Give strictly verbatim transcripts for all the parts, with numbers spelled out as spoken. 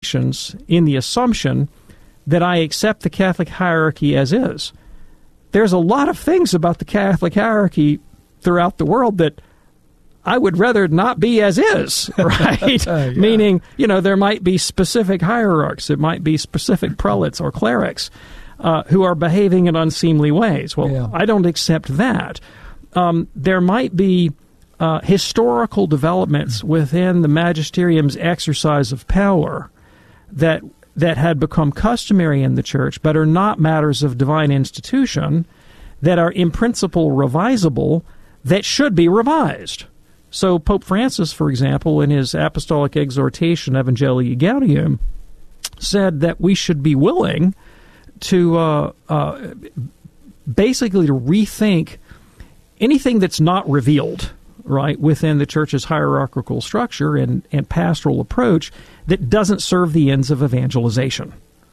contradictions in the assumption that I accept the Catholic hierarchy as is. There's a lot of things about the Catholic hierarchy throughout the world that I would rather not be as is, right? yeah. Meaning, you know, there might be specific hierarchs, it might be specific prelates or clerics uh, who are behaving in unseemly ways. Well, yeah. I don't accept that. Um, there might be uh, historical developments within the magisterium's exercise of power that that had become customary in the church, but are not matters of divine institution, that are in principle revisable, that should be revised. So Pope Francis, for example, in his apostolic exhortation, Evangelii Gaudium, said that we should be willing to uh, uh, basically to rethink anything that's not revealed, right, within the church's hierarchical structure and, and pastoral approach that doesn't serve the ends of evangelization.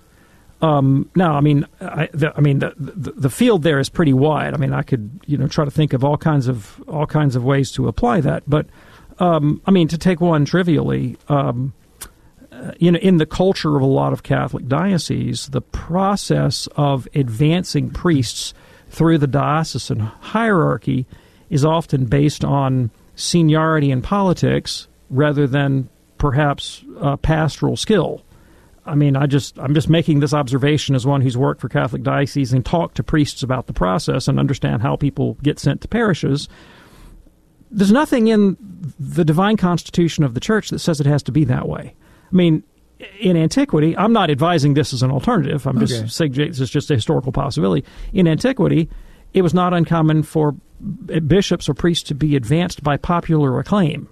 Um, now, I mean, I, the, I mean, the, the the field there is pretty wide. I mean, I could, you know, try to think of all kinds of all kinds of ways to apply that. But um, I mean, to take one trivially, um, uh, you know, in the culture of a lot of Catholic dioceses, the process of advancing priests through the diocesan hierarchy is often based on seniority in politics rather than perhaps uh, pastoral skill. I mean, I just, I'm just making this observation as one who's worked for Catholic dioceses and talked to priests about the process and understand how people get sent to parishes. There's nothing in the divine constitution of the church that says it has to be that way. I mean, in antiquity, I'm not advising this as an alternative. I'm just okay. saying this is just a historical possibility. In antiquity, it was not uncommon for bishops or priests to be advanced by popular acclaim.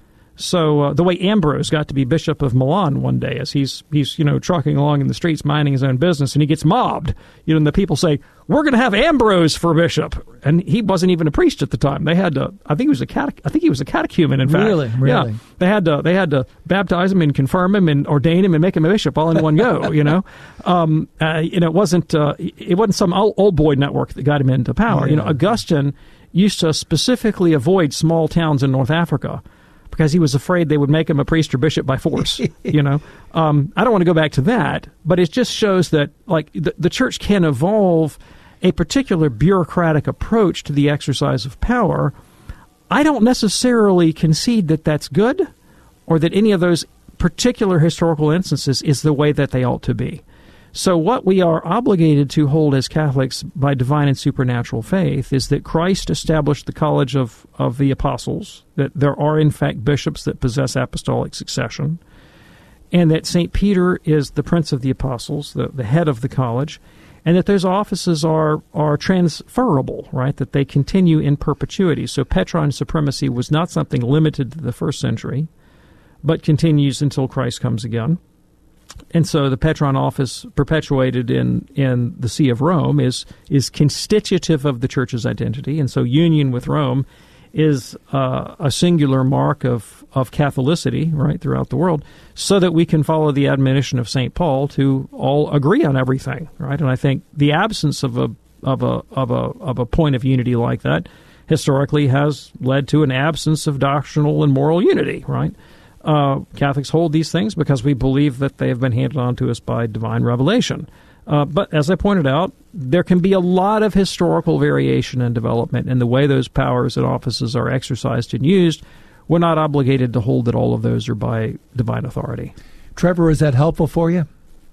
So uh, the way Ambrose got to be Bishop of Milan one day, as he's he's you know trucking along in the streets minding his own business, and he gets mobbed. You know, and the people say, "We're going to have Ambrose for bishop," and he wasn't even a priest at the time. They had to. I think he was a catech, I think he was a catechumen. In fact, really, really, yeah, they had to they had to baptize him and confirm him and ordain him and make him a bishop all in one go. You know, um, uh, you know, it wasn't uh, it wasn't some old, old boy network that got him into power. Yeah. You know, Augustine used to specifically avoid small towns in North Africa, because he was afraid they would make him a priest or bishop by force. You know, um, I don't want to go back to that, but it just shows that, like, the, the church can evolve a particular bureaucratic approach to the exercise of power. I don't necessarily concede that that's good, or that any of those particular historical instances is the way that they ought to be. So what we are obligated to hold as Catholics by divine and supernatural faith is that Christ established the college of, of the apostles, that there are in fact bishops that possess apostolic succession, and that Saint Peter is the prince of the apostles, the, the head of the college, and that those offices are, are transferable, right, that they continue in perpetuity. So Petrine supremacy was not something limited to the first century, but continues until Christ comes again. And so the Petron office perpetuated in, in the See of Rome is is constitutive of the Church's identity, and so union with Rome is uh, a singular mark of, of Catholicity, right, throughout the world, so that we can follow the admonition of Saint Paul to all agree on everything, right? And I think the absence of a of a of a of a point of unity like that historically has led to an absence of doctrinal and moral unity, right? Uh, Catholics hold these things because we believe that they have been handed on to us by divine revelation. Uh, but as I pointed out, there can be a lot of historical variation and development in the way those powers and offices are exercised and used. We're not obligated to hold that all of those are by divine authority. Trevor, is that helpful for you?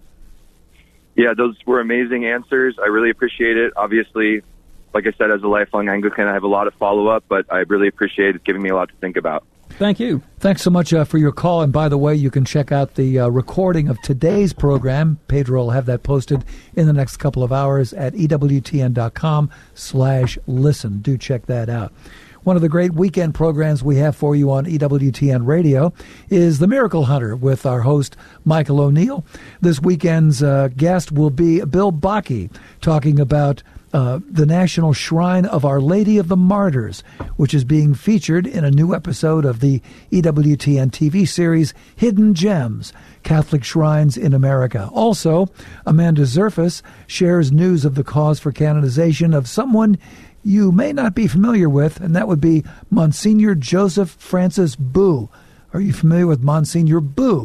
Yeah, those were amazing answers. I really appreciate it. Obviously, like I said, as a lifelong Anglican, I have a lot of follow-up, but I really appreciate it giving me a lot to think about. Thank you. Thanks so much uh, for your call. And by the way, you can check out the uh, recording of today's program. Pedro will have that posted in the next couple of hours at ewtn.com slash listen. Do check that out. One of the great weekend programs we have for you on E W T N Radio is The Miracle Hunter with our host, Michael O'Neill. This weekend's uh, guest will be Bill Bakke, talking about Uh, the National Shrine of Our Lady of the Martyrs, which is being featured in a new episode of the E W T N T V series Hidden Gems, Catholic Shrines in America. Also, Amanda Zerfas shares news of the cause for canonization of someone you may not be familiar with, and that would be Monsignor Joseph Francis Boo. Are you familiar with Monsignor Boo?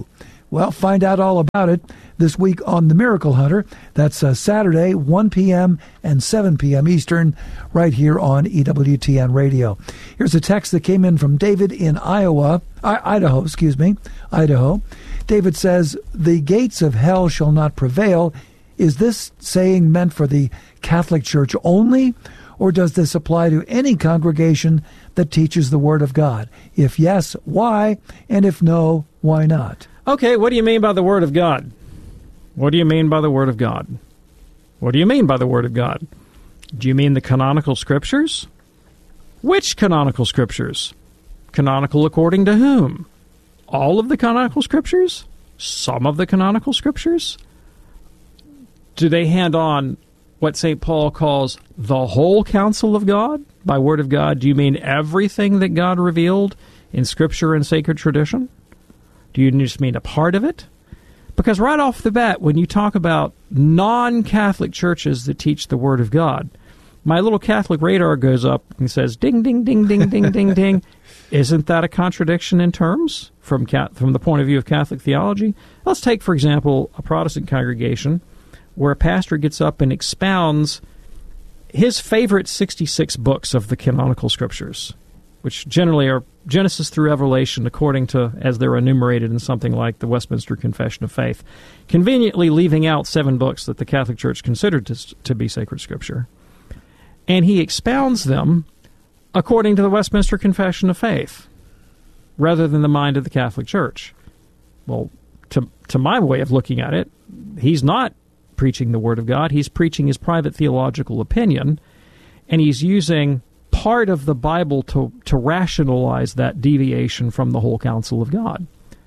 Well, find out all about it this week on The Miracle Hunter. That's uh, Saturday, one p.m. and seven p.m. Eastern, right here on E W T N Radio. Here's a text that came in from David in Iowa, I- Idaho, excuse me, Idaho. David says, "The gates of hell shall not prevail." Is this saying meant for the Catholic Church only, or does this apply to any congregation that teaches the Word of God? If yes, why? And if no, why not? Okay, what do you mean by the Word of God? What do you mean by the Word of God? What do you mean by the Word of God? Do you mean the canonical Scriptures? Which canonical Scriptures? Canonical according to whom? All of the canonical Scriptures? Some of the canonical Scriptures? Do they hand on what Saint Paul calls the whole counsel of God? By Word of God, do you mean everything that God revealed in Scripture and sacred tradition? Do you just mean a part of it? Because right off the bat, when you talk about non-Catholic churches that teach the Word of God, my little Catholic radar goes up and says, ding, ding, ding, ding, ding, ding, ding. Isn't that a contradiction in terms from from the point of view of Catholic theology? Let's take, for example, a Protestant congregation where a pastor gets up and expounds his favorite sixty-six books of the canonical Scriptures, which generally are Genesis through Revelation, according to as they're enumerated in something like the Westminster Confession of Faith, conveniently leaving out seven books that the Catholic Church considered to, to be sacred Scripture. And he expounds them according to the Westminster Confession of Faith, rather than the mind of the Catholic Church. Well, to to my way of looking at it, he's not preaching the Word of God. He's preaching his private theological opinion, and he's using part of the Bible to, to rationalize that deviation from the whole counsel of God.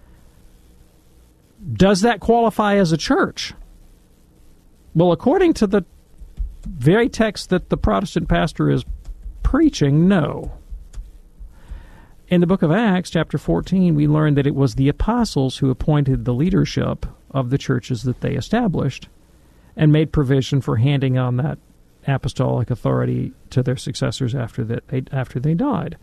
Does that qualify as a church? Well, according to the very text that the Protestant pastor is preaching, no. In the book of Acts, chapter fourteen, we learn that it was the apostles who appointed the leadership of the churches that they established and made provision for handing on that apostolic authority to their successors after that they, after they died.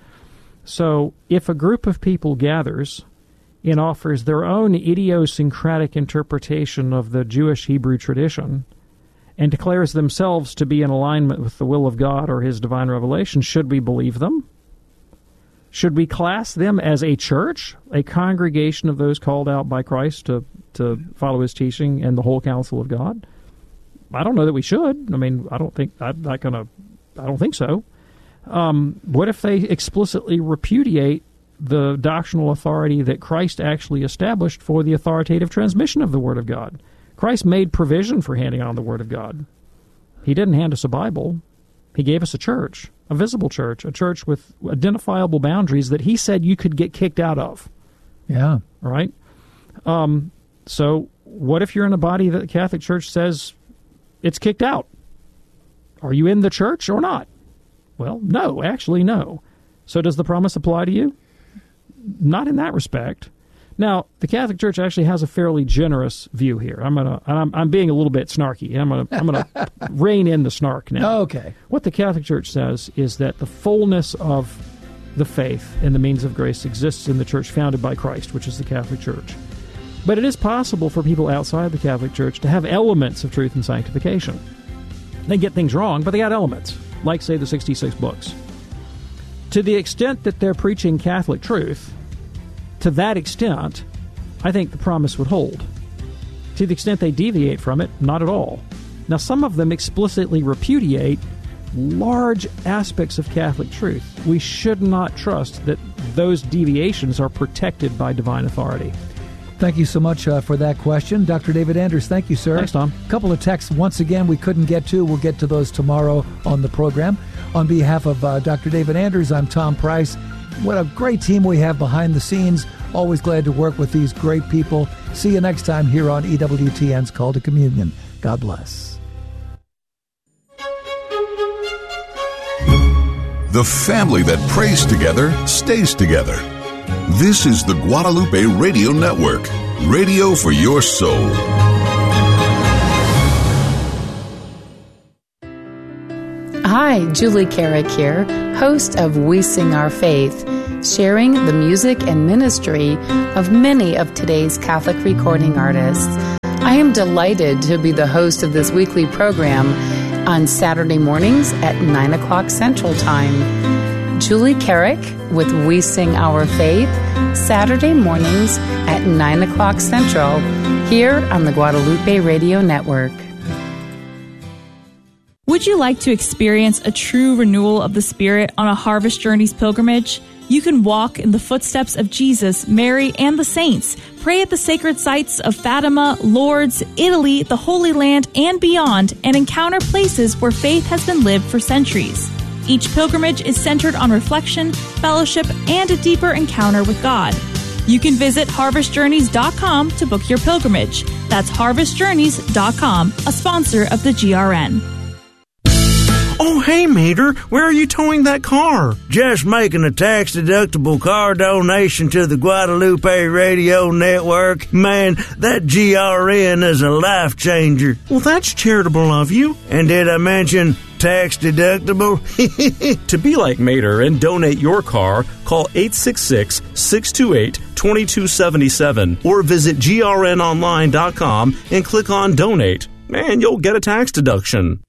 So if a group of people gathers and offers their own idiosyncratic interpretation of the Jewish Hebrew tradition and declares themselves to be in alignment with the will of God or His divine revelation, should we believe them? Should we class them as a church, a congregation of those called out by Christ to, to follow His teaching and the whole counsel of God? I don't know that we should. I mean, I don't think I'm not gonna. I don't think so. Um, what if they explicitly repudiate the doctrinal authority that Christ actually established for the authoritative transmission of the Word of God? Christ made provision for handing on the Word of God. He didn't hand us a Bible. He gave us a church, a visible church, a church with identifiable boundaries that He said you could get kicked out of. Yeah. All right? Um, so what if you're in a body that the Catholic Church says it's kicked out? Are you in the church or not? Well, no, actually no. So does the promise apply to you? Not in that respect. Now, the Catholic Church actually has a fairly generous view here. I'm gonna, I'm, I'm being a little bit snarky. I'm gonna, I'm gonna rein in the snark now. Okay. What the Catholic Church says is that the fullness of the faith and the means of grace exists in the church founded by Christ, which is the Catholic Church. But it is possible for people outside the Catholic Church to have elements of truth and sanctification. They get things wrong, but they got elements, like, say, the sixty-six books. To the extent that they're preaching Catholic truth, to that extent, I think the promise would hold. To the extent they deviate from it, not at all. Now, some of them explicitly repudiate large aspects of Catholic truth. We should not trust that those deviations are protected by divine authority. Thank you so much uh, for that question. Doctor David Anders, thank you, sir. Thanks, Tom. A couple of texts, once again, we couldn't get to. We'll get to those tomorrow on the program. On behalf of uh, Doctor David Anders, I'm Tom Price. What a great team we have behind the scenes. Always glad to work with these great people. See you next time here on E W T N's Call to Communion. God bless. The family that prays together stays together. This is the Guadalupe Radio Network, radio for your soul. Hi, Julie Carrick here, host of We Sing Our Faith. sharing the music and ministry of many of today's Catholic recording artists. I am delighted to be the host of this weekly program on Saturday mornings at nine o'clock Central Time. Julie Carrick with We Sing Our Faith, Saturday mornings at nine o'clock Central, here on the Guadalupe Radio Network. Would you like to experience a true renewal of the Spirit on a Harvest Journeys pilgrimage? You can walk in the footsteps of Jesus, Mary, and the saints, pray at the sacred sites of Fatima, Lourdes, Italy, the Holy Land, and beyond, and encounter places where faith has been lived for centuries. Each pilgrimage is centered on reflection, fellowship, and a deeper encounter with God. You can visit harvest journeys dot com to book your pilgrimage. That's harvest journeys dot com, a sponsor of the G R N. Oh, hey, Mater, where are you towing that car? Just making a tax-deductible car donation to the Guadalupe Radio Network. Man, that G R N is a life changer. Well, that's charitable of you. And did I mention tax-deductible? To be like Mater and donate your car, call eight six six, six two eight, two two seven seven or visit G R N online dot com and click on Donate. And you'll get a tax deduction.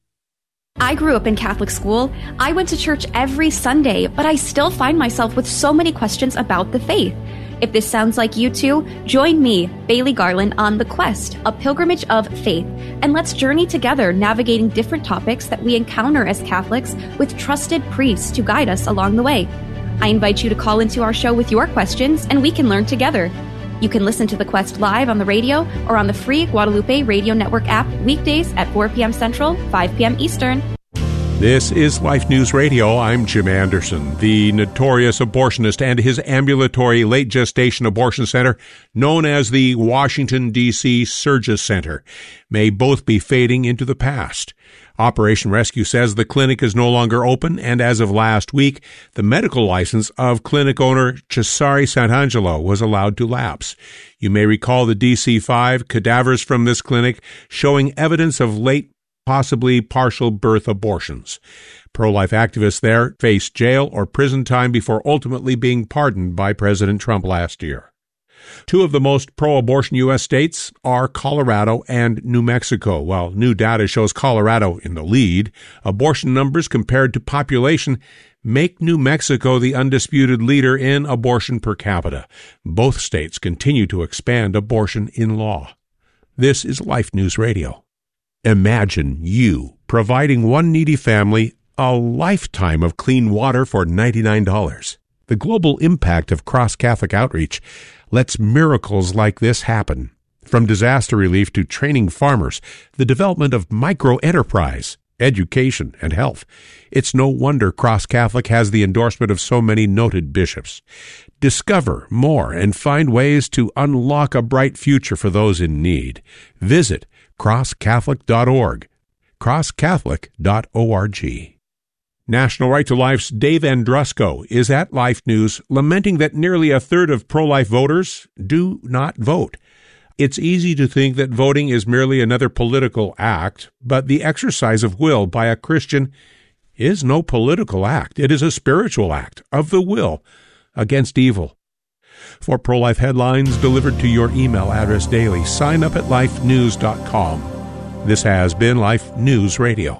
I grew up in Catholic school. I went to church every Sunday, but I still find myself with so many questions about the faith. If this sounds like you too, join me, Bailey Garland, on The Quest, a pilgrimage of faith, and let's journey together navigating different topics that we encounter as Catholics with trusted priests to guide us along the way. I invite you to call into our show with your questions, and we can learn together. You can listen to The Quest live on the radio or on the free Guadalupe Radio Network app weekdays at four p.m. Central, five p.m. Eastern. This is Life News Radio. I'm Jim Anderson. The notorious abortionist and his ambulatory late gestation abortion center, known as the Washington, D C Surges Center, may both be fading into the past. Operation Rescue says the clinic is no longer open, and as of last week, the medical license of clinic owner Cesare Santangelo was allowed to lapse. You may recall the D C five cadavers from this clinic showing evidence of late, possibly partial birth abortions. Pro-life activists there faced jail or prison time before ultimately being pardoned by President Trump last year. Two of the most pro-abortion U S states are Colorado and New Mexico. While new data shows Colorado in the lead, abortion numbers compared to population make New Mexico the undisputed leader in abortion per capita. Both states continue to expand abortion in law. This is Life News Radio. Imagine you providing one needy family a lifetime of clean water for ninety-nine dollars. The global impact of cross-Catholic outreach lets miracles like this happen. From disaster relief to training farmers, the development of micro-enterprise, education, and health. It's no wonder Cross Catholic has the endorsement of so many noted bishops. Discover more and find ways to unlock a bright future for those in need. Visit cross catholic dot org, cross catholic dot org. National Right to Life's Dave Andrusko is at Life News lamenting that nearly a third of pro-life voters do not vote. It's easy to think that voting is merely another political act, but the exercise of will by a Christian is no political act. It is a spiritual act of the will against evil. For pro-life headlines delivered to your email address daily, sign up at life news dot com. This has been Life News Radio.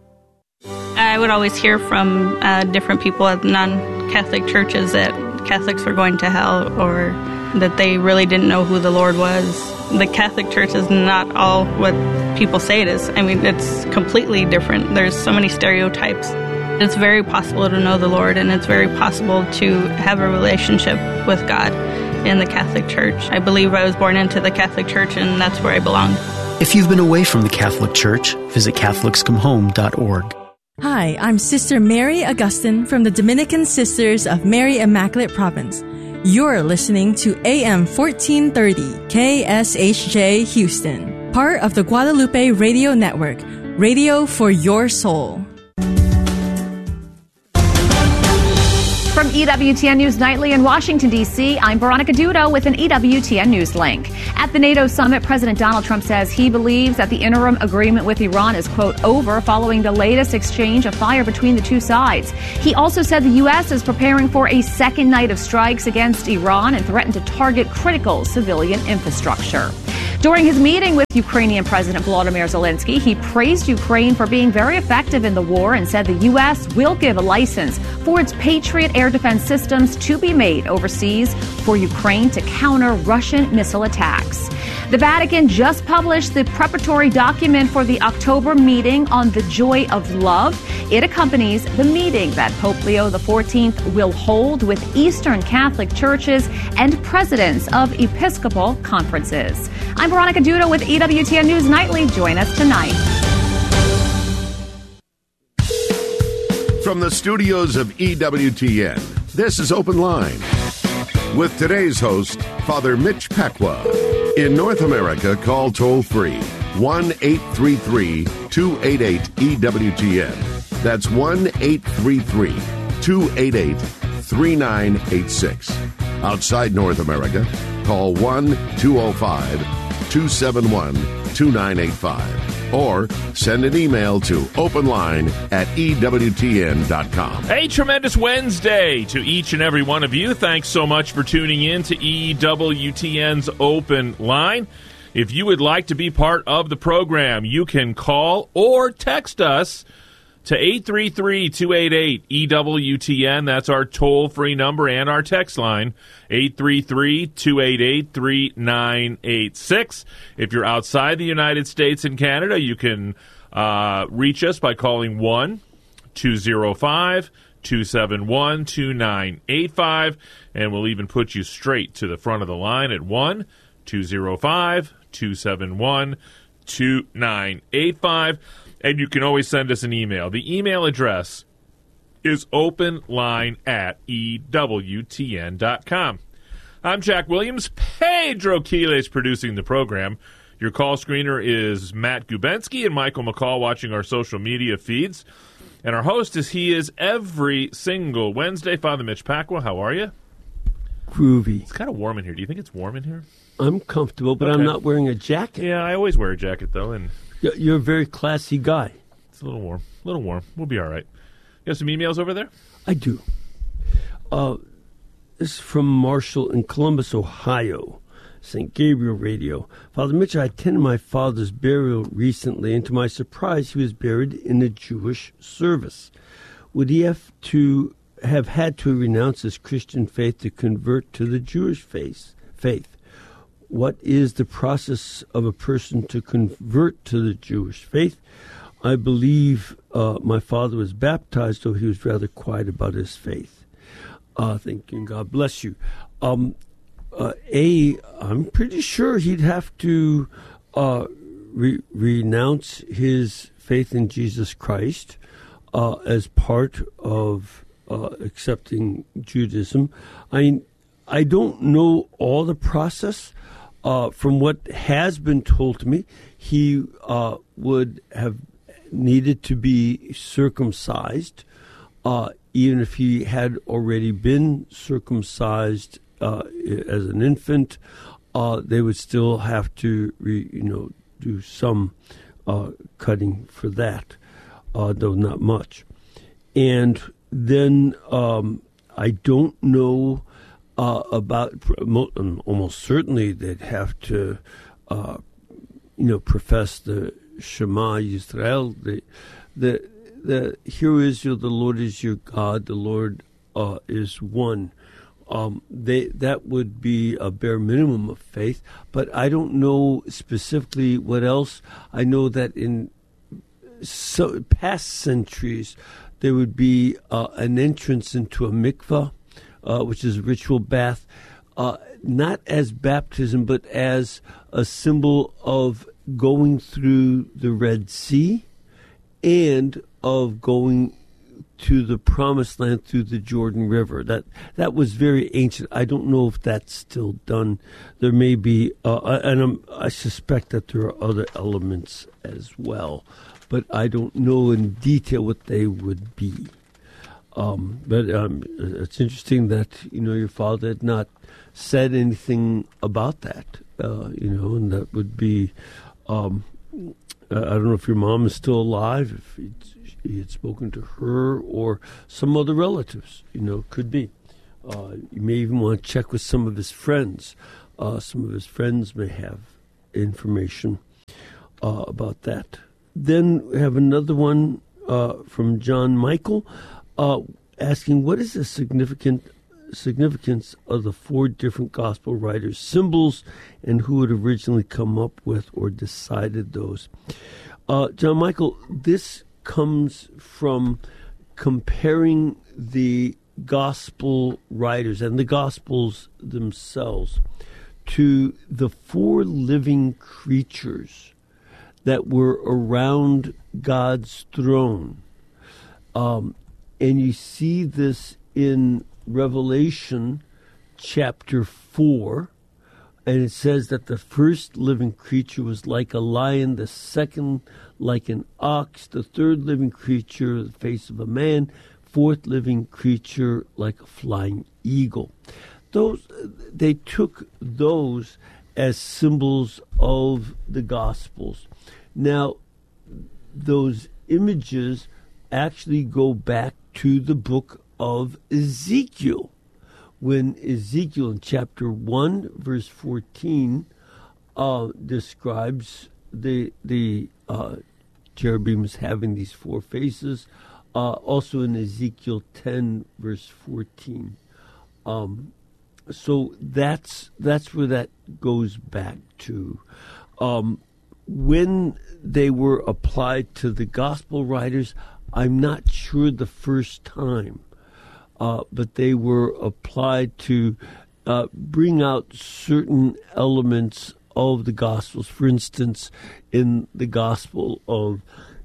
I would always hear from uh, different people at non-Catholic churches that Catholics were going to hell or that they really didn't know who the Lord was. The Catholic Church is not all what people say it is. I mean, it's completely different. There's so many stereotypes. It's very possible to know the Lord, and it's very possible to have a relationship with God in the Catholic Church. I believe I was born into the Catholic Church, and that's where I belong. If you've been away from the Catholic Church, visit catholics come home dot org. Hi, I'm Sister Mary Augustine from the Dominican Sisters of Mary Immaculate Province. You're listening to A M fourteen thirty K S H J Houston, part of the Guadalupe Radio Network, radio for your soul. From From E W T N News Nightly in Washington, D C, I'm Veronica Dudo with an E W T N News link. At the NATO summit, President Donald Trump says he believes that the interim agreement with Iran is, quote, over following the latest exchange of fire between the two sides. He also said the U S is preparing for a second night of strikes against Iran and threatened to target critical civilian infrastructure. During his meeting with Ukrainian President Volodymyr Zelensky, he praised Ukraine for being very effective in the war and said the U S will give a license for its Patriot air defense systems to be made overseas for Ukraine to counter Russian missile attacks. The Vatican just published the preparatory document for the October meeting on the joy of love. It accompanies the meeting that Pope Leo the fourteenth will hold with Eastern Catholic churches and presidents of Episcopal conferences. I'm Veronica Dudo with E W T N News Nightly. Join us tonight. From the studios of E W T N, this is Open Line with today's host, Father Mitch Pacwa. In North America, call toll-free one eight three three, two eight eight, E W T N. That's one eight three three, two eight eight, three nine eight six. Outside North America, call one two zero five, two seven one, two nine eight five or send an email to openline at E W T N dot com. A tremendous Wednesday to each and every one of you. Thanks so much for tuning in to E W T N's Open Line. If you would like to be part of the program, you can call or text us to eight three three, two eight eight, E W T N. That's our toll-free number and our text line, eight three three, two eight eight, three nine eight six. If you're outside the United States and Canada, you can uh, reach us by calling one two zero five, two seven one, two nine eight five, and we'll even put you straight to the front of the line at one two zero five, two seven one, two nine eight five. And you can always send us an email. The email address is openline at E W T N dot com. I'm Jack Williams. Pedro Quiles producing the program. Your call screener is Matt Gubensky and Michael McCall watching our social media feeds. And our host is he is every single Wednesday. Father Mitch Pacwa, how are you? Groovy. It's kind of warm in here. Do you think it's warm in here? I'm comfortable, but Okay. I'm not wearing a jacket. Yeah, I always wear a jacket, though, and You're a very classy guy. it's a little warm. A little warm. We'll be all right. You have some emails over there? I do. Uh, this is from Marshall in Columbus, Ohio, Saint Gabriel Radio. Father Mitch, I attended my father's burial recently, and to my surprise, he was buried in a Jewish service. Would he have to have had to renounce his Christian faith to convert to the Jewish faith? faith? What is the process of a person to convert to the Jewish faith? I believe uh, my father was baptized, though he was rather quiet about his faith. Uh, thank you, and God bless you. Um, uh, A, I'm pretty sure he'd have to uh, re- renounce his faith in Jesus Christ uh, as part of uh, accepting Judaism. I, I don't know all the process. Uh, from what has been told to me, he uh, would have needed to be circumcised, uh, even if he had already been circumcised uh, as an infant. Uh, they would still have to, re, you know, do some uh, cutting for that, uh, though not much. And then um, I don't know. Uh, about almost certainly they'd have to, uh, you know, profess the Shema Yisrael, the the the Hear Israel, the Lord is your God, the Lord uh, is one. Um, they that would be a bare minimum of faith, but I don't know specifically what else. I know that in so past centuries there would be uh, an entrance into a mikvah. Uh, which is a ritual bath, uh, not as baptism, but as a symbol of going through the Red Sea and of going to the Promised Land through the Jordan River. That that was very ancient. I don't know if that's still done. There may be, uh, and I'm, I suspect that there are other elements as well, but I don't know in detail what they would be. Um, but um, it's interesting that, you know, your father had not said anything about that, uh, you know, and that would be, um, I don't know if your mom is still alive, if he, he had spoken to her or some other relatives, you know, could be. Uh, you may even want to check with some of his friends. Uh, some of his friends may have information uh, about that. Then we have another one uh, from John Michael uh, asking, what is the significant significance of the four different gospel writers' symbols and who had originally come up with or decided those? Uh, John Michael, this comes from comparing the gospel writers and the gospels themselves to the four living creatures that were around God's throne. Um, and you see this in Revelation chapter four, and it says that the first living creature was like a lion, the second like an ox, the third living creature the face of a man, fourth living creature like a flying eagle. Those they took those as symbols of the Gospels. Now, those images actually go back to the book of Ezekiel, when Ezekiel in chapter one, verse fourteen, uh, describes the the uh, cherubims having these four faces. Uh, also in Ezekiel ten, verse fourteen. Um, so that's that's where that goes back to. Um, when they were applied to the gospel writers, I'm not sure the first time, uh, but they were applied to uh, bring out certain elements of the Gospels. For instance, in the Gospel of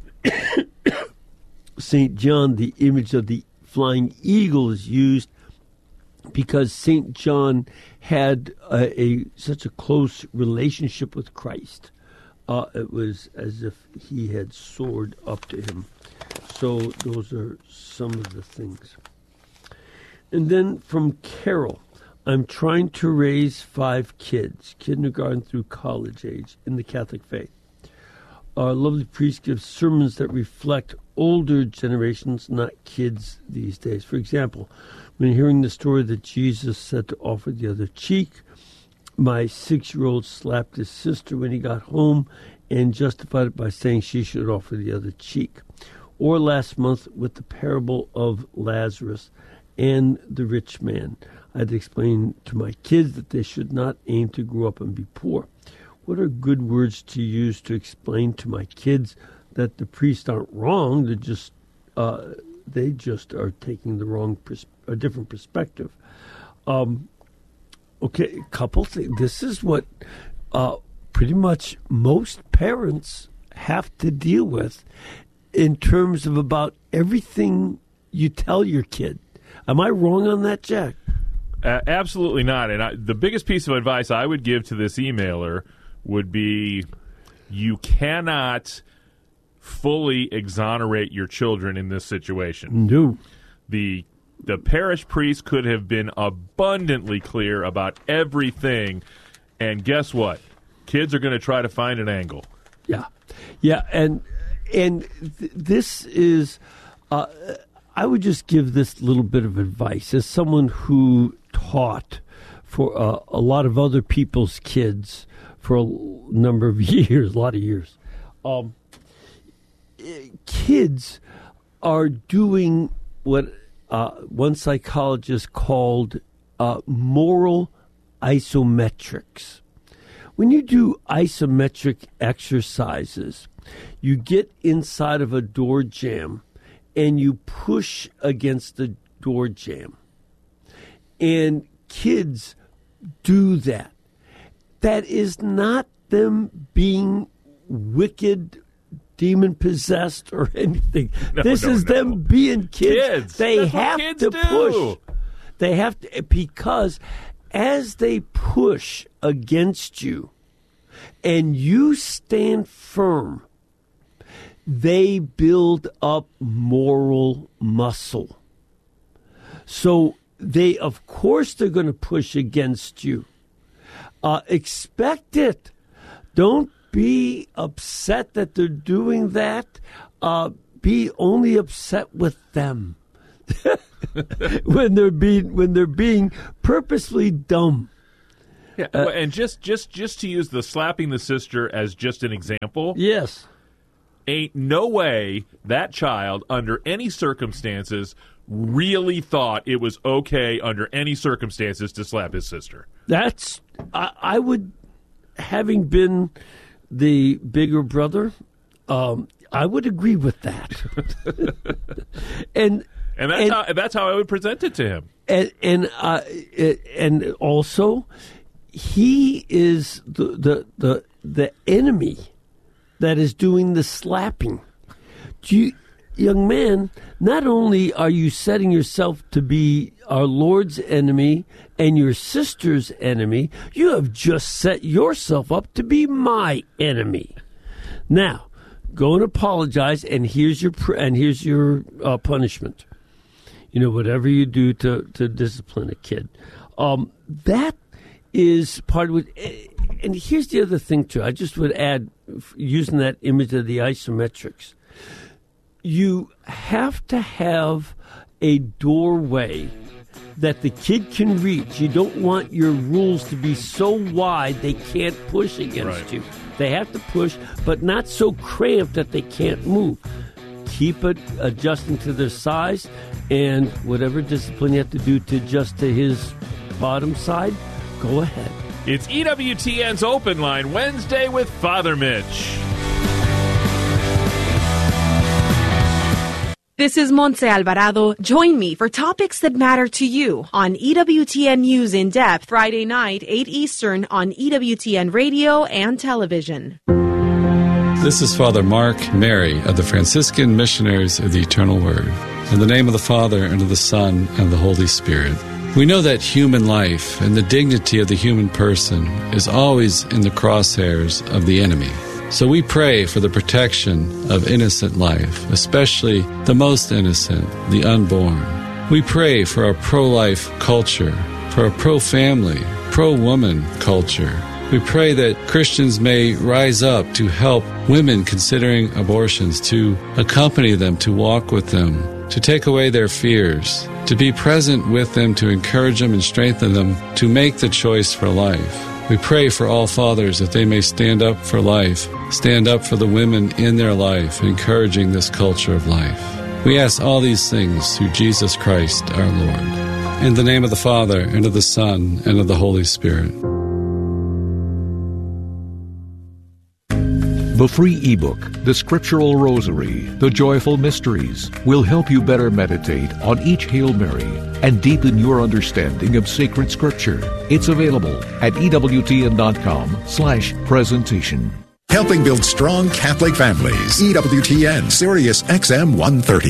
Saint John, the image of the flying eagle is used because Saint John had a, a such a close relationship with Christ. Uh, it was as if he had soared up to him. So those are some of the things. And then from Carol, I'm trying to raise five kids, kindergarten through college age, in the Catholic faith. Our lovely priest gives sermons that reflect older generations, not kids these days. For example, when hearing the story that Jesus said to offer the other cheek, my six-year-old slapped his sister when he got home and justified it by saying she should offer the other cheek. Or last month with the parable of Lazarus and the rich man, I'd explain to my kids that they should not aim to grow up and be poor. What are good words to use to explain to my kids that the priests aren't wrong? They're just uh, they just are taking the wrong, pers- a different perspective. Um, okay, a couple things. This is what uh, pretty much most parents have to deal with in terms of about everything you tell your kid. Am I wrong on that, Jack? Uh, absolutely not. And I, the biggest piece of advice I would give to this emailer would be you cannot fully exonerate your children in this situation. No. The the parish priest could have been abundantly clear about everything, and guess what? Kids are going to try to find an angle. Yeah. Yeah, and and th- this is uh, I would just give this little bit of advice as someone who taught for uh, a lot of other people's kids for a number of years, a lot of years. Um, kids are doing what uh, one psychologist called uh, moral isometrics. When you do isometric exercises, you get inside of a door jamb and you push against the door jamb. And kids do that. That is not them being wicked, demon-possessed, or anything. No, this no, is no. them being kids. Kids. They That's what have kids to do. push. They have to, because as they push against you and you stand firm, they build up moral muscle. So they, of course, they're going to push against you. Uh, expect it. Don't be upset that they're doing that. Uh, be only upset with them when they're being when they're being purposely dumb. Yeah, Uh, and just, just just to use the slapping the sister as just an example. Yes. Ain't no way that child, under any circumstances, really thought it was okay under any circumstances to slap his sister. That's I, I would, having been the bigger brother, um, I would agree with that. and And that's and, how that's how I would present it to him. And and uh, and also, he is the the the, the enemy that is doing the slapping. Do you, young man, not only are you setting yourself to be our Lord's enemy and your sister's enemy, you have just set yourself up to be my enemy. Now, go and apologize, and here's your pr- and here's your uh, punishment. You know, whatever you do to, to discipline a kid, um, that is part of it. And here's the other thing too. I just would add, using that image of the isometrics, you have to have a doorway that the kid can reach. You don't want your rules to be so wide they can't push against Right. you. They have to push, but not so cramped that they can't move. Keep it adjusting to their size, and whatever discipline you have to do to adjust to his bottom side, go ahead. It's E W T N's Open Line Wednesday with Father Mitch. This is Montse Alvarado. Join me for topics that matter to you on E W T N News in Depth, Friday night, eight Eastern on E W T N Radio and Television. This is Father Mark Mary of the Franciscan Missionaries of the Eternal Word. In the name of the Father, and of the Son, and of the Holy Spirit. We know that human life and the dignity of the human person is always in the crosshairs of the enemy. So we pray for the protection of innocent life, especially the most innocent, the unborn. We pray for our pro-life culture, for our pro-family, pro-woman culture. We pray that Christians may rise up to help women considering abortions, to accompany them, to walk with them, to take away their fears, to be present with them, to encourage them and strengthen them, to make the choice for life. We pray for all fathers that they may stand up for life, stand up for the women in their life, encouraging this culture of life. We ask all these things through Jesus Christ our Lord. In the name of the Father, and of the Son, and of the Holy Spirit. The free ebook, The Scriptural Rosary, The Joyful Mysteries, will help you better meditate on each Hail Mary and deepen your understanding of sacred Scripture. It's available at ewtn.com slash presentation. Helping build strong Catholic families. E W T N, Sirius X M one thirty.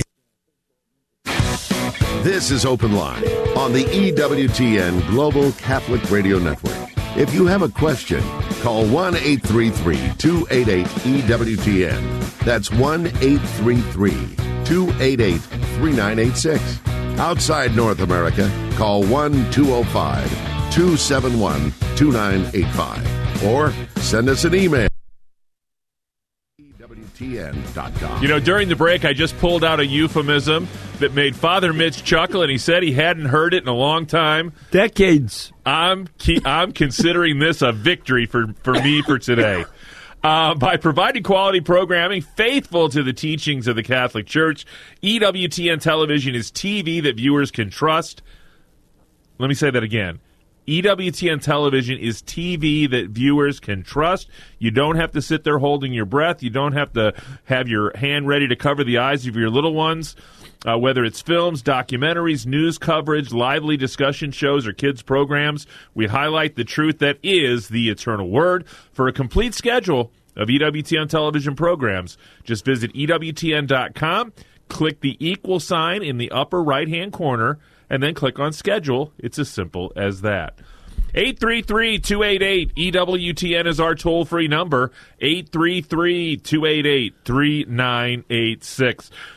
This is Open Line on the E W T N Global Catholic Radio Network. If you have a question, call one eight three three, two eight eight, E W T N. That's one eight three three, two eight eight, three nine eight six. Outside North America, call one two zero five, two seven one, two nine eight five. Or send us an email. E W T N dot com. You know, during the break, I just pulled out a euphemism that made Father Mitch chuckle, and he said he hadn't heard it in a long time. Decades. I'm ke- I'm considering this a victory for, for me for today. Uh, by providing quality programming faithful to the teachings of the Catholic Church, E W T N Television is T V that viewers can trust. Let me say that again. E W T N Television is T V that viewers can trust. You don't have to sit there holding your breath. You don't have to have your hand ready to cover the eyes of your little ones. Uh, whether it's films, documentaries, news coverage, lively discussion shows, or kids programs, we highlight the truth that is the Eternal Word. For a complete schedule of E W T N television programs, just visit E W T N dot com, click the equal sign in the upper right-hand corner, and then click on Schedule. It's as simple as that. eight three three, two eight eight, E W T N is our toll-free number, eight three three, two eight eight, three nine eight six.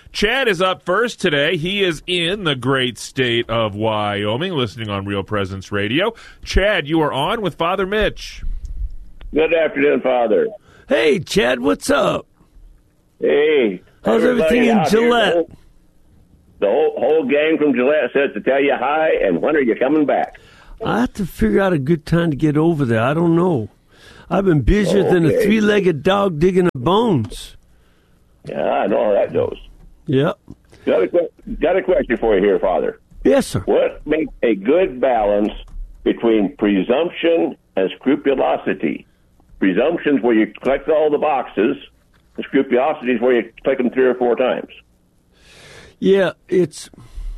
Chad is up first today. He is in the great state of Wyoming, listening on Real Presence Radio. Chad, you are on with Father Mitch. Good afternoon, Father. Hey, Chad, what's up? Hey. How's everything in Gillette? Here, the whole, whole gang from Gillette says to tell you hi, and when are you coming back? I have to figure out a good time to get over there. I don't know. I've been busier okay. than a three-legged dog digging the bones. Yeah, I know how that goes. Yep. Got a, got a question for you here, Father. Yes, sir. What makes a good balance between presumption and scrupulosity? Presumption's where you collect all the boxes, and scrupulosity is where you click them three or four times. Yeah, it's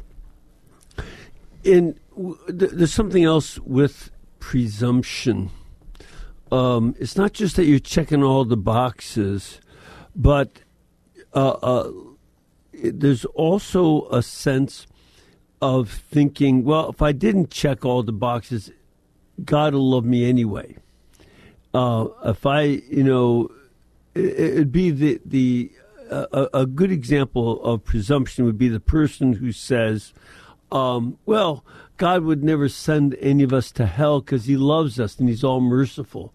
in. There's something else with presumption. Um, it's not just that you're checking all the boxes, but uh, uh, it, there's also a sense of thinking, well, if I didn't check all the boxes, God will love me anyway. Uh, if I, you know, it, it'd be the the uh, a good example of presumption would be the person who says, um, well, God would never send any of us to hell because he loves us and he's all merciful.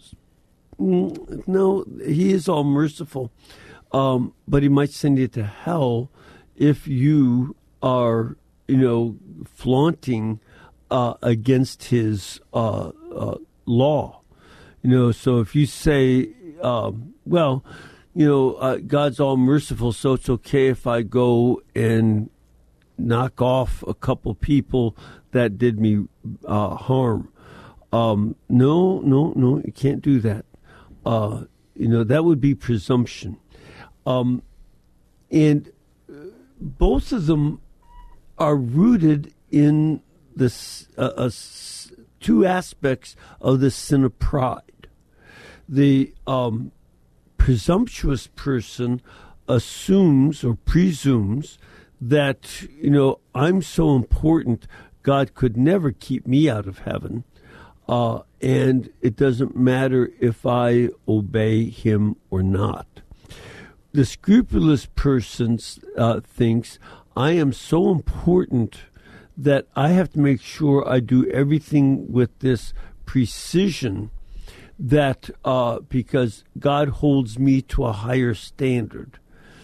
No, he is all merciful, um, but he might send you to hell if you are, you know, flaunting uh, against his uh, uh, law. You know, so if you say, um, well, you know, uh, God's all merciful, so it's okay if I go and knock off a couple people that did me uh, harm. Um, no, no, no, you can't do that. Uh, you know, that would be presumption. Um, and both of them are rooted in this uh, uh, two aspects of the sin of pride. The um, presumptuous person assumes or presumes that, you know, I'm so important, God could never keep me out of heaven, uh, and it doesn't matter if I obey him or not. The scrupulous person uh, thinks, I am so important that I have to make sure I do everything with this precision that uh, because God holds me to a higher standard.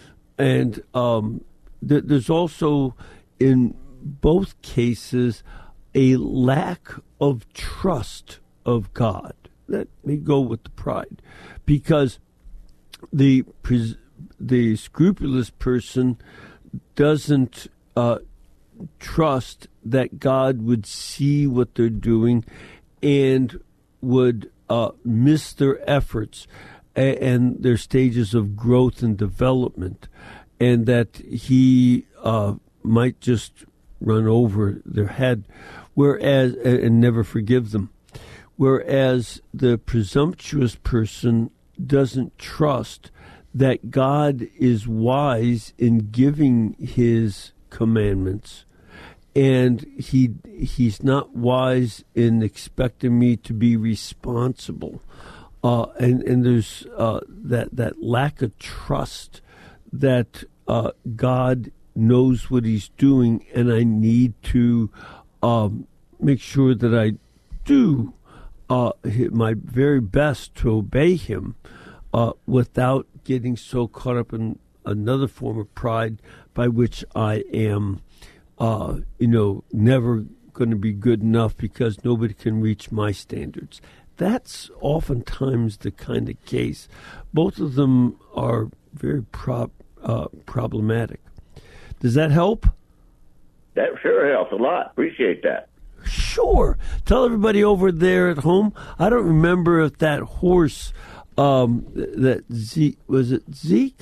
And um, th- there's also, in both cases, a lack of trust of God. That may go with the pride. Because the pres- the scrupulous person doesn't uh, trust that God would see what they're doing and would uh, miss their efforts and, and their stages of growth and development, and that he uh, might just run over their head, whereas and never forgive them. Whereas the presumptuous person doesn't trust that God is wise in giving his commandments, and he he's not wise in expecting me to be responsible. Uh, and, and there's uh, that, that lack of trust that uh, God knows what he's doing, and I need to um, make sure that I do uh, my very best to obey him uh, without getting so caught up in another form of pride by which I am, uh, you know, never going to be good enough because nobody can reach my standards. That's oftentimes the kind of case. Both of them are very pro- uh, problematic. Does that help? That sure helps a lot. Appreciate that. Sure. Tell everybody over there at home. I don't remember if that horse, um, that Zeke, was it Zeke?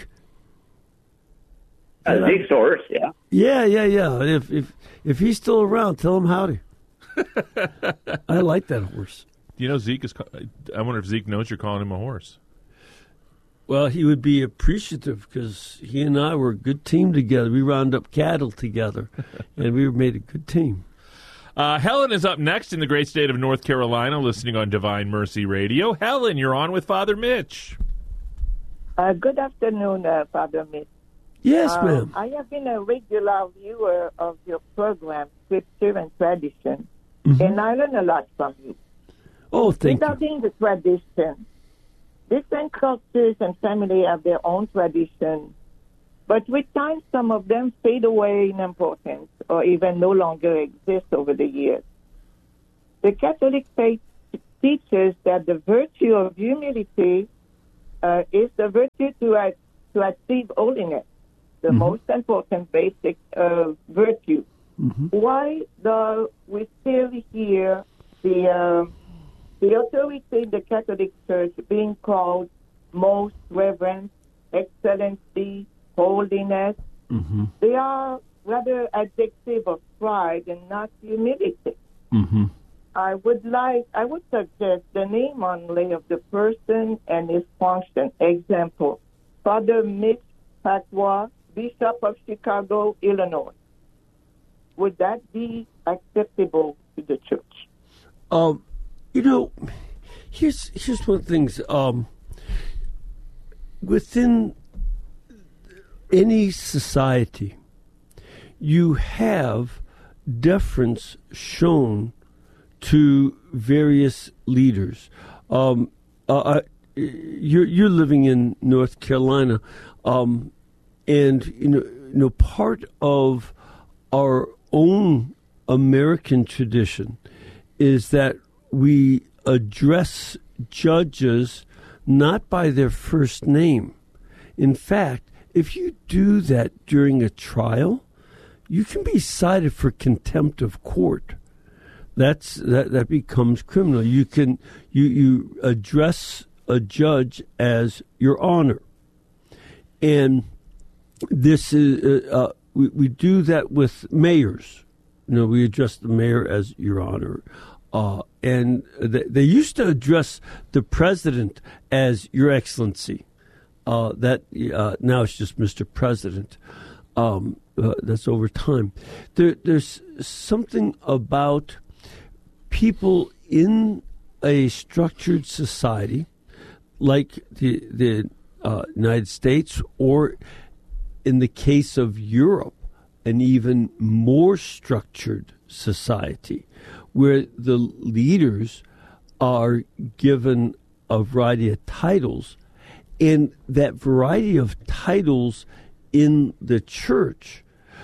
Uh, Zeke's horse, yeah. Yeah, yeah, yeah. If if if he's still around, tell him howdy. I like that horse. You know, Zeke is. I wonder if Zeke knows you're calling him a horse. Well, he would be appreciative because he and I were a good team together. We round up cattle together, and we made a good team. Uh, Helen is up next in the great state of North Carolina, listening on Divine Mercy Radio. Helen, you're on with Father Mitch. Uh, good afternoon, uh, Father Mitch. Yes, Uh, ma'am. I have been a regular viewer of your program, Scripture and Tradition, Mhm. and I learn a lot from you. Oh, thank you. Regarding the tradition, different cultures and families have their own tradition, but with time, some of them fade away in importance or even no longer exist over the years. The Catholic faith teaches that the virtue of humility uh, is the virtue to, uh, to achieve holiness, the Mhm. most important basic uh, virtue. Mhm. Why do we still hear the uh, the authority in the Catholic Church being called most reverend, excellency, holiness? Mm-hmm. They are rather adjective of pride and not humility. Mm-hmm. I would like, I would suggest the name only of the person and his function. Example, Father Mitch Pacwa, Bishop of Chicago, Illinois. Would that be acceptable to the church? Um, you know, here's here's one of the things. Um, within any society, you have deference shown to various leaders. Um, uh, I, you're you're living in North Carolina, um, and you know, you know, part of our own American tradition is that we address judges not by their first name. In fact, if you do that during a trial, you can be cited for contempt of court. That's that, that becomes criminal. You can you you address a judge as your honor, and this is uh, uh, we we do that with mayors. You know, we address the mayor as your honor, uh, and they, they used to address the president as your excellency. Uh, that uh, now it's just Mister President. Um, uh, that's over time. There, there's something about people in a structured society like the the uh, United States, or in the case of Europe, an even more structured society where the leaders are given a variety of titles, and that variety of titles in the church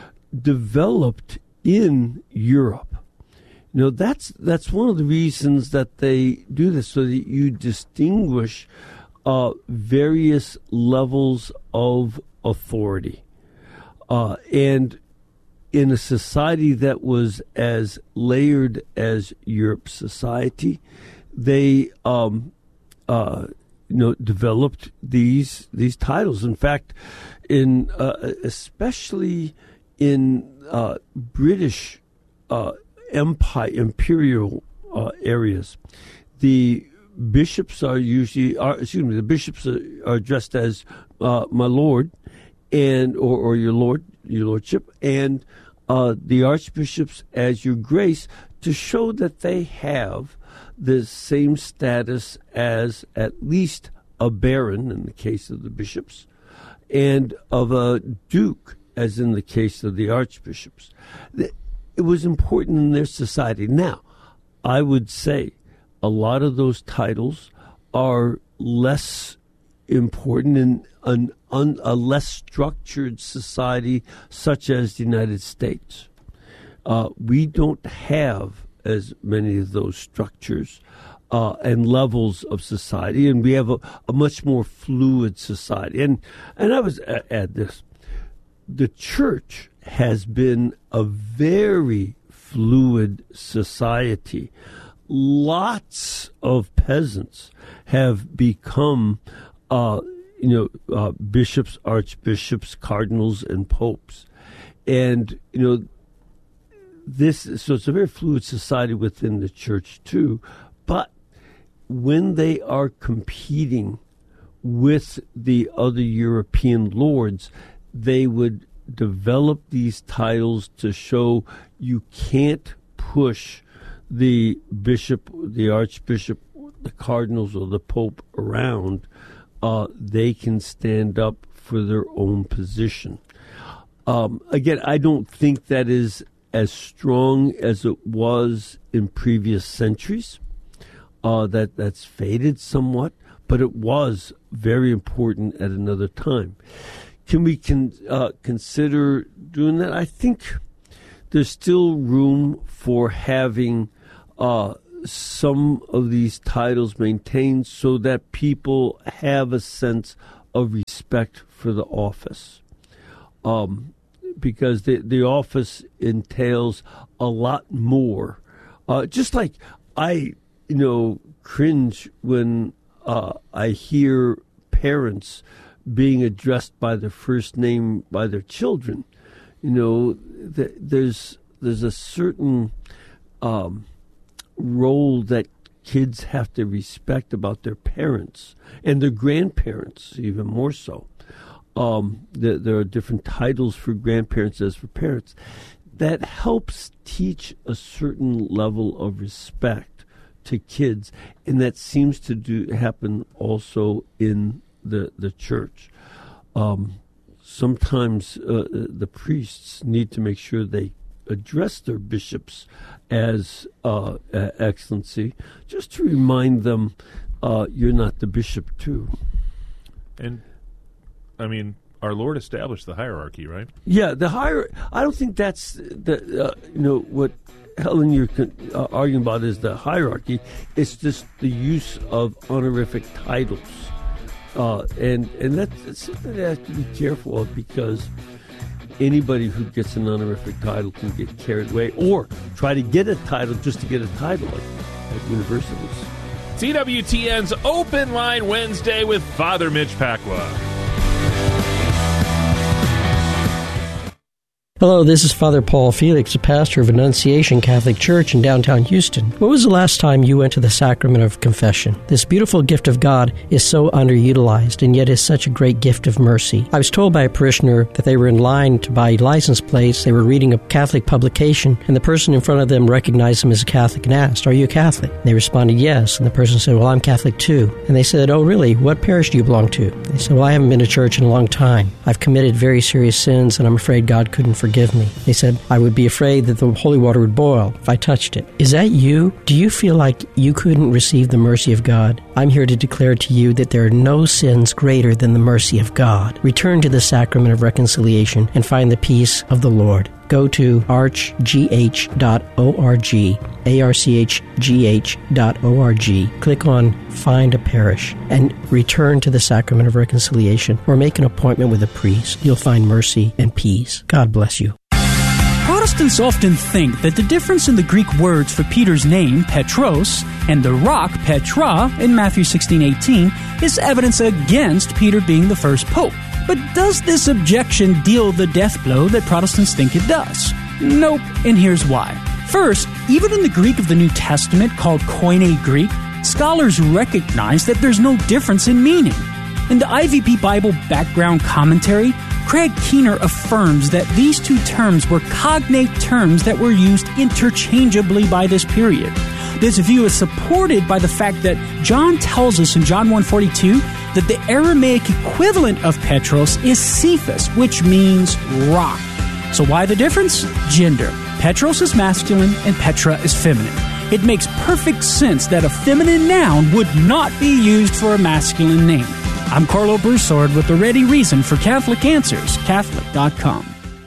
developed in Europe. You know, that's that's one of the reasons that they do this, so that you distinguish uh, various levels of authority. Uh, and in a society that was as layered as Europe's society, they um, uh, you know developed these these titles. In fact, in uh, especially in uh, British uh, empire imperial uh, areas, the bishops are usually are, excuse me the bishops are, are addressed as uh, my lord, and or, or your lord, your lordship, and uh, the archbishops as your grace, to show that they have the same status as at least a baron in the case of the bishops, and of a duke as in the case of the archbishops. It was important in their society. Now, I would say a lot of those titles are less important in an, un, a less structured society such as the United States. Uh, we don't have as many of those structures uh, and levels of society, and we have a, a much more fluid society. And and I was uh, add this: the church has been a very fluid society. Lots of peasants have become, uh, you know, uh, bishops, archbishops, cardinals, and popes, and you know, this. So it's a very fluid society within the church too. But when they are competing with the other European lords, they would develop these titles to show you can't push the bishop, the archbishop, the cardinals, or the pope around. Uh, they can stand up for their own position. Um, again, I don't think that is as strong as it was in previous centuries. Uh, that that's faded somewhat, but it was very important at another time. Can we con- uh, consider doing that? I think there's still room for having uh, some of these titles maintained so that people have a sense of respect for the office. Um, because the, the office entails a lot more. Uh, just like I, you know, cringe when uh, I hear parents being addressed by their first name by their children. You know, th- there's there's a certain um, role that kids have to respect about their parents and their grandparents, even more so. Um, there, there are different titles for grandparents as for parents. That helps teach a certain level of respect to kids, and that seems to do happen also in the the church. Um, sometimes uh, the priests need to make sure they address their bishops as uh, uh, excellency, just to remind them uh, you're not the bishop too. And I mean, our Lord established the hierarchy, right? Yeah, the higher. I don't think that's the uh, you know what Helen you're uh, arguing about is the hierarchy. It's just the use of honorific titles, uh, and and that's something that has to be careful of, because anybody who gets an honorific title can get carried away or try to get a title just to get a title at, at universities. T W T N's Open Line Wednesday with Father Mitch Pacwa. Hello, this is Father Paul Felix, a pastor of Annunciation Catholic Church in downtown Houston. When was the last time you went to the sacrament of confession? This beautiful gift of God is so underutilized, and yet is such a great gift of mercy. I was told by a parishioner that they were in line to buy license plates. They were reading a Catholic publication, and the person in front of them recognized them as a Catholic and asked, "Are you a Catholic?" And they responded, "Yes." And the person said, "Well, I'm Catholic too." And they said, "Oh, really? What parish do you belong to?" They said, "Well, I haven't been to church in a long time. I've committed very serious sins, and I'm afraid God couldn't forgive me." They said, "I would be afraid that the holy water would boil if I touched it." Is that you? Do you feel like you couldn't receive the mercy of God? I'm here to declare to you that there are no sins greater than the mercy of God. Return to the sacrament of reconciliation and find the peace of the Lord. Go to arch g h dot org, A R C H G H dot org. Click on Find a Parish and return to the sacrament of reconciliation, or make an appointment with a priest. You'll find mercy and peace. God bless you. Protestants often think that the difference in the Greek words for Peter's name, Petros, and the rock, Petra, in Matthew sixteen eighteen, is evidence against Peter being the first pope. But does this objection deal the death blow that Protestants think it does? Nope, and here's why. First, even in the Greek of the New Testament, called Koine Greek, scholars recognize that there's no difference in meaning. In the I V P Bible Background Commentary, Craig Keener affirms that these two terms were cognate terms that were used interchangeably by this period. This view is supported by the fact that John tells us in John one forty-two that the Aramaic equivalent of Petros is Cephas, which means rock. So why the difference? Gender. Petros is masculine and Petra is feminine. It makes perfect sense that a feminine noun would not be used for a masculine name. I'm Carlo Broussard with the ready reason for Catholic Answers, Catholic dot com.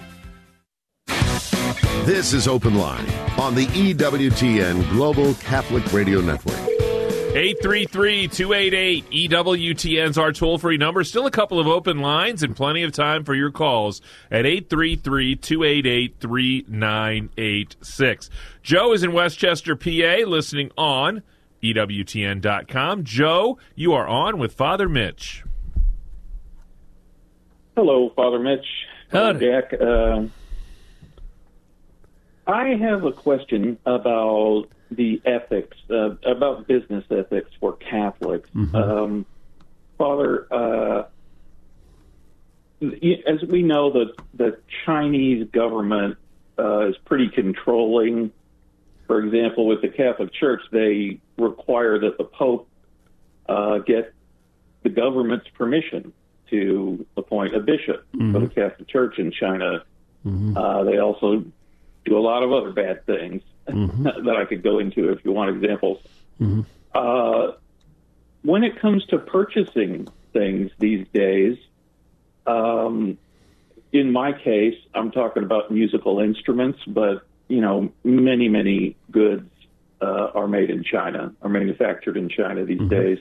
This is Open Line on the E W T N Global Catholic Radio Network. eight three three, two eight eight, E W T N's our toll-free number. Still a couple of open lines and plenty of time for your calls at eight three three, two eight eight, three nine eight six. Joe is in Westchester, P A, listening on E W T N dot com. Joe, you are on with Father Mitch. Hello, Father Mitch. Howdy. Jack. Uh, I have a question about the ethics, uh, about business ethics for Catholics. Mm-hmm. Um, Father, uh, as we know, the, the Chinese government uh, is pretty controlling. For example, with the Catholic Church, they require that the Pope uh, get the government's permission to appoint a bishop Mm-hmm. for the Catholic Church in China. Mm-hmm. Uh, they also do a lot of other bad things Mm-hmm. that I could go into if you want examples. Mm-hmm. Uh, when it comes to purchasing things these days, um, in my case, I'm talking about musical instruments, but, you know, many, many goods uh, are made in China, are manufactured in China these Mm-hmm. days.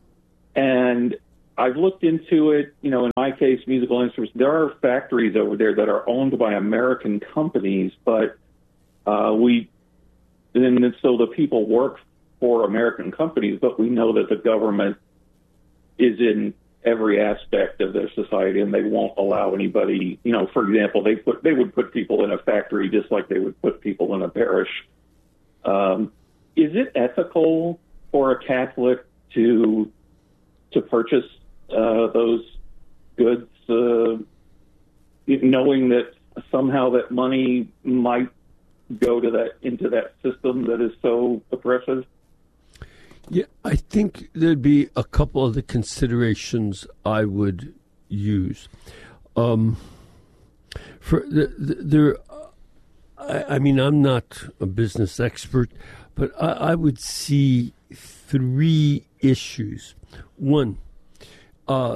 And I've looked into it, you know, in my case, musical instruments, there are factories over there that are owned by American companies, but uh, we, and so the people work for American companies, but we know that the government is in every aspect of their society, and they won't allow anybody, you know, for example, they put they would put people in a factory just like they would put people in a parish. Um, is it ethical for a Catholic to to purchase uh, those goods, uh, knowing that somehow that money might go to that into that system that is so oppressive? Yeah, I think there'd be a couple of the considerations I would use. Um, for the, the, there, I, I mean, I'm not a business expert, but I, I would see three issues. One, uh,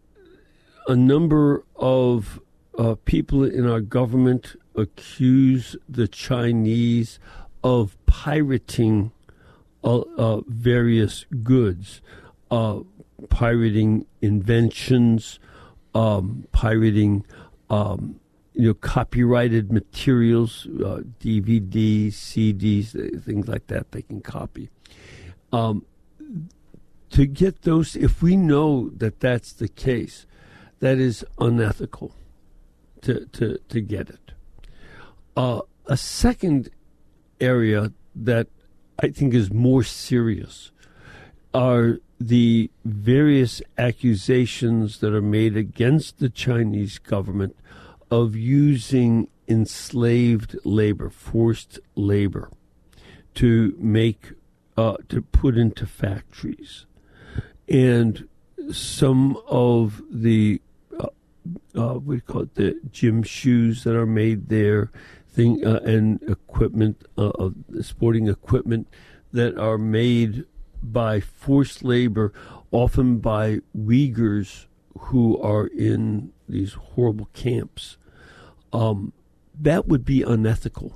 a number of uh, people in our government accuse the Chinese of pirating Uh, uh, various goods, uh, pirating inventions, um, pirating, um, you know, copyrighted materials, uh, D V Ds, C Ds, things like that. They can copy. Um, to get those, if we know that that's the case, that is unethical to to to get it. Uh, a second area that I think is more serious are the various accusations that are made against the Chinese government of using enslaved labor, forced labor, to make, uh, to put into factories. And some of the, uh, uh, what do you call it, the gym shoes that are made there, thing uh, and equipment, uh, of sporting equipment that are made by forced labor, often by Uyghurs who are in these horrible camps. Um, that would be unethical.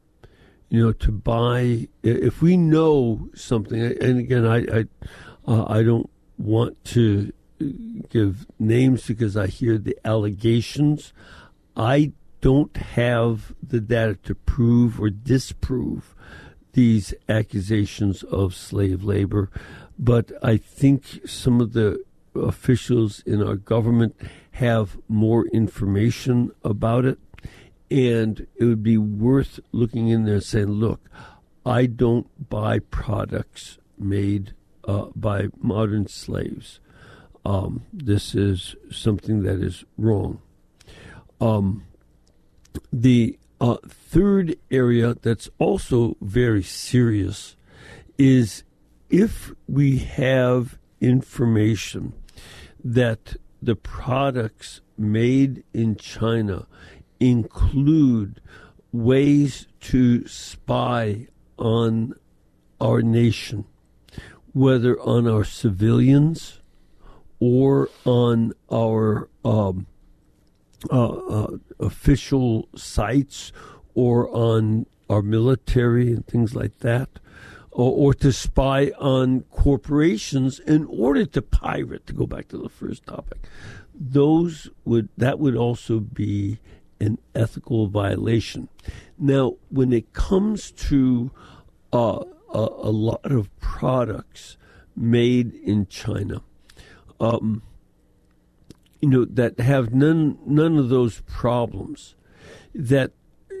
You know, to buy, if we know something, and again, I I, uh, I don't want to give names because I hear the allegations. I don't have the data to prove or disprove these accusations of slave labor, but I think some of the officials in our government have more information about it, and it would be worth looking in there and saying, look, I don't buy products made uh, by modern slaves. Um, this is something that is wrong. Um, The uh, third area that's also very serious is if we have information that the products made in China include ways to spy on our nation, whether on our civilians or on our um, Uh, uh, official sites or on our military and things like that, or, or to spy on corporations in order to pirate, to go back to the first topic. Those would, that would also be an ethical violation. Now, when it comes to uh, a, a lot of products made in China, um, you know, that have none none of those problems, that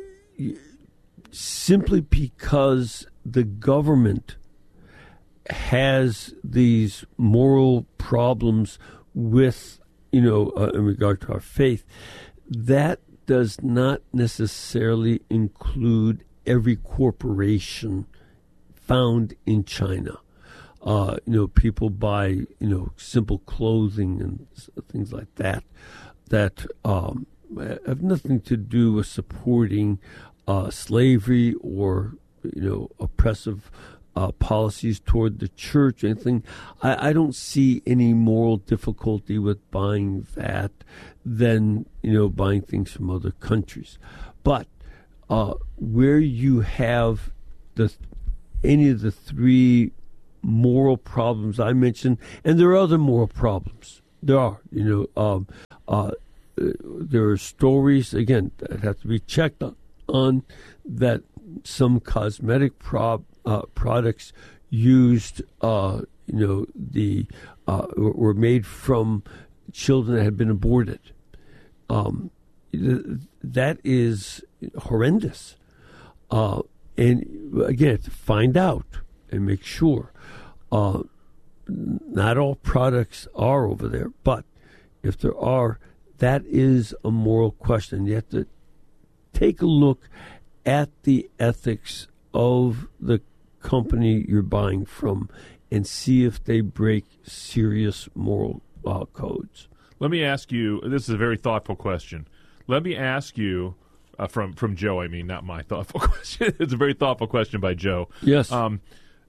simply because the government has these moral problems with, you know, uh, in regard to our faith, that does not necessarily include every corporation found in China. Uh, you know, people buy, you know, simple clothing and things like that that um, have nothing to do with supporting uh, slavery or, you know, oppressive uh, policies toward the church, anything. I, I don't see any moral difficulty with buying that than, you know, buying things from other countries. But uh, where you have the any of the three moral problems I mentioned, and there are other moral problems. There are, you know, um, uh, there are stories, again, that have to be checked on, on that some cosmetic prob, uh, products used, uh, you know, the uh, were made from children that had been aborted. Um, that is horrendous. Uh, and again, to find out and make sure. Uh, not all products are over there, but if there are, that is a moral question. You have to take a look at the ethics of the company you're buying from and see if they break serious moral uh, codes. Let me ask you, this is a very thoughtful question. Let me ask you, uh, from, from Joe, I mean, not my thoughtful question. It's a very thoughtful question by Joe. Yes. Um,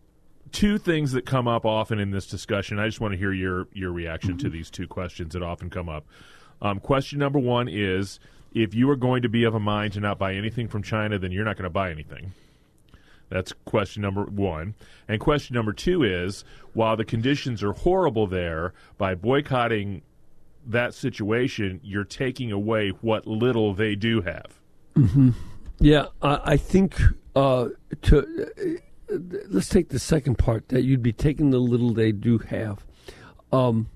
two things that come up often in this discussion. I just want to hear your, your reaction mm-hmm. to these two questions that often come up. Um, question number one is, if you are going to be of a mind to not buy anything from China, then you're not going to buy anything. That's question number one. And question number two is, while the conditions are horrible there, by boycotting that situation, you're taking away what little they do have. Mm-hmm. Yeah, I, I think uh, to uh, let's take the second part, that you'd be taking the little they do have. Um,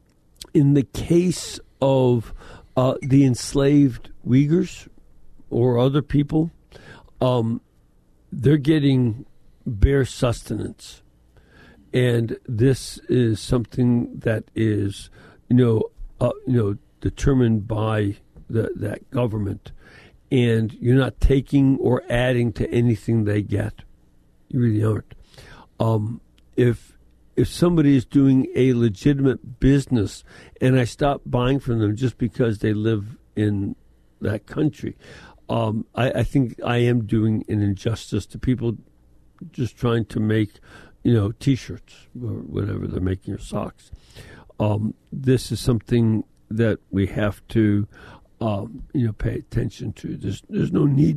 in the case of uh, the enslaved Uyghurs or other people, um, they're getting bare sustenance. And this is something that is, you know, uh, you know, determined by the, that government. And you're not taking or adding to anything they get. You really aren't. Um, if if somebody is doing a legitimate business and I stop buying from them just because they live in that country, um, I, I think I am doing an injustice to people just trying to make, you know, T-shirts or whatever they're making, or socks. Um, this is something that we have to, um, you know, pay attention to. There's there's no need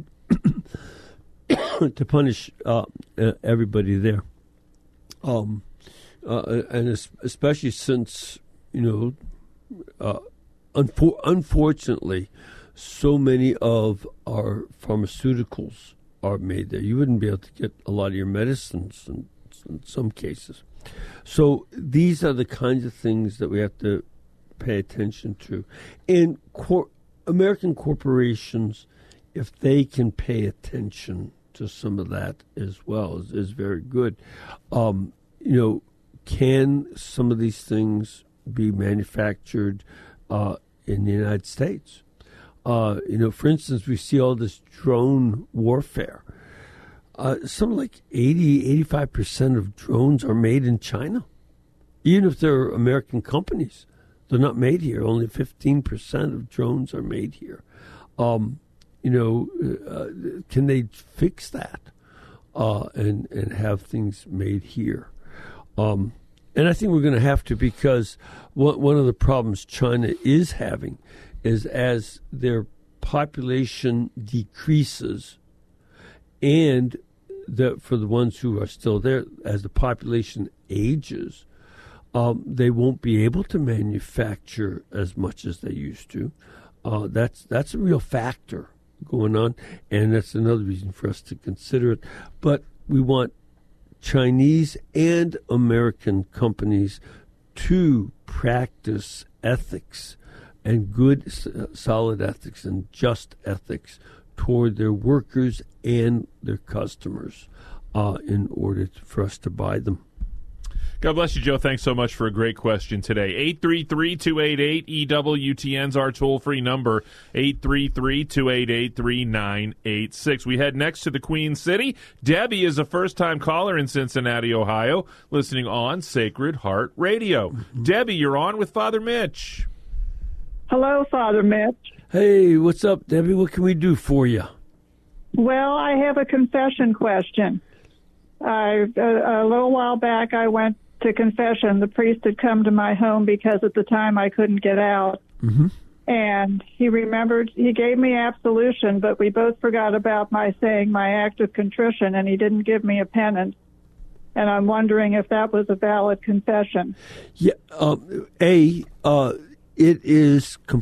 to punish uh, everybody there, um, uh, and especially since, you know, uh, unfor- unfortunately, so many of our pharmaceuticals are made there. You wouldn't be able to get a lot of your medicines in, in some cases. So these are the kinds of things that we have to pay attention to. And cor- American corporations, if they can pay attention to some of that as well, is, is very good. Um, you know, can some of these things be manufactured uh, in the United States? Uh, you know, for instance, we see all this drone warfare. Uh, something like eighty, eighty-five percent of drones are made in China. Even if they're American companies, they're not made here. Only fifteen percent of drones are made here. Um, you know, uh, can they fix that uh, and, and have things made here? Um, and I think we're going to have to, because one, one of the problems China is having is as their population decreases, and the, for the ones who are still there, as the population ages, um, they won't be able to manufacture as much as they used to. Uh, that's that's a real factor going on, and that's another reason for us to consider it. But we want Chinese and American companies to practice ethics and good, solid ethics and just ethics toward their workers and their customers uh, in order to, for us to buy them. God bless you, Joe. Thanks so much for a great question today. eight three three, two eight eight, E W T N's our toll-free number, eight three three, two eight eight, three nine eight six. We head next to the Queen City. Debbie is a first-time caller in Cincinnati, Ohio, listening on Sacred Heart Radio. Mm-hmm. Debbie, you're on with Father Mitch. Hello, Father Mitch. Hey, what's up, Debbie? What can we do for you? Well, I have a confession question. I, a, a little while back, I went to confession. The priest had come to my home because at the time I couldn't get out. Mm-hmm. And he remembered, he gave me absolution, but we both forgot about my saying my act of contrition, and he didn't give me a penance. And I'm wondering if that was a valid confession. Yeah, um, A, uh, it is completely